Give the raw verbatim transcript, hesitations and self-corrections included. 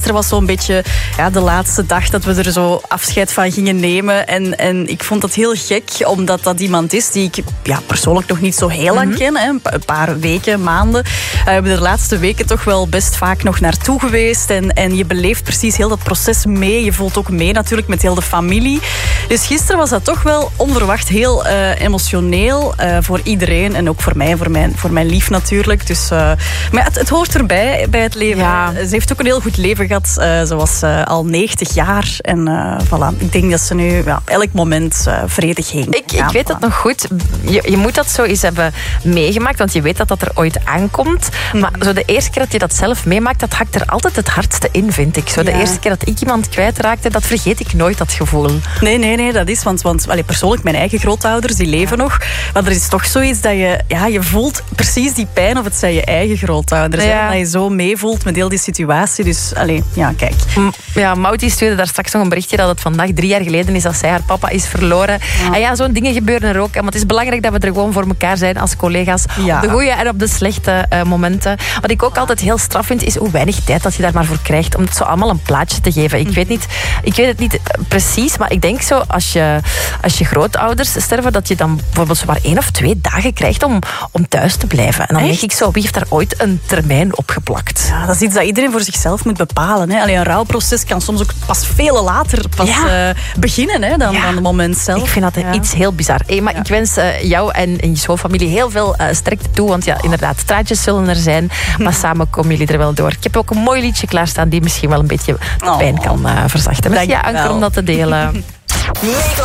gisteren was zo'n beetje ja, de laatste dag dat we er zo afscheid van gingen nemen. En, en ik vond dat heel gek, omdat dat iemand is die ik ja, persoonlijk nog niet zo heel lang Mm-hmm. ken. Hè, een paar weken, maanden. Uh, we hebben er de laatste weken toch wel best vaak nog naartoe geweest. En, en je beleeft precies heel dat proces mee. Je voelt ook mee natuurlijk met heel de familie. Dus gisteren was dat toch wel onverwacht heel uh, emotioneel uh, voor iedereen. En ook voor mij, voor mijn, voor mijn lief natuurlijk. Dus, uh, maar het, het hoort erbij bij het leven. Ja. Ze heeft ook een heel goed leven gehad. Uh, ze was uh, al negentig jaar. En uh, voilà, ik denk dat ze nu ja, elk moment uh, vredig heen Ik, ik weet het nog goed. Je, je moet dat zo eens hebben meegemaakt, want je weet dat dat er ooit aankomt. Maar zo de eerste keer dat je dat zelf meemaakt, dat hakt er altijd het hardste in, vind ik. Zo de Ja. eerste keer dat ik iemand kwijtraakte, dat vergeet ik nooit, dat gevoel. Nee, nee, nee, dat is. Want, want allee, persoonlijk, mijn eigen grootouders, die leven nog. Maar er is toch zoiets dat je... Ja, je voelt precies die pijn, of het zijn je eigen grootouders. Ja. Hè, dat je zo meevoelt met heel die situatie. Dus, allee, ja, kijk. M- Ja, Mauti stuurde daar straks nog een berichtje dat het vandaag drie jaar geleden is dat zij haar papa is verloren. Ja. En ja, zo'n dingen gebeuren er ook. Maar het is belangrijk dat we er gewoon voor elkaar zijn als collega's. Ja. Op de goede en op de slechte uh, momenten. Wat ik ook altijd heel straf vind, is hoe weinig tijd dat je daar maar voor krijgt om het zo allemaal een plaatje te geven. Ik weet, niet, ik weet het niet uh, precies, maar ik denk zo, als je, als je grootouders sterven, dat je dan bijvoorbeeld zo maar één of twee dagen krijgt om, om thuis te blijven. En dan Echt? denk ik zo, wie heeft daar ooit een termijn opgeplakt? Ja, dat is iets dat iedereen voor zichzelf moet bepalen. Hè. Allee, een rouwproces kan soms ook pas veel later pas, Ja. uh, beginnen hè, dan, Ja. dan het moment zelf. Ik vind dat Ja. iets heel bizar. Hey, maar Ja. ik wens uh, jou en, en je schoonfamilie heel veel uh, sterkte toe. Want ja, inderdaad, traantjes zullen er zijn. Maar samen komen jullie er wel door. Ik heb ook een mooi liedje klaarstaan die misschien wel een beetje de pijn kan uh, verzachten. Merci, Dank je Anke, wel. om dat te delen. Mega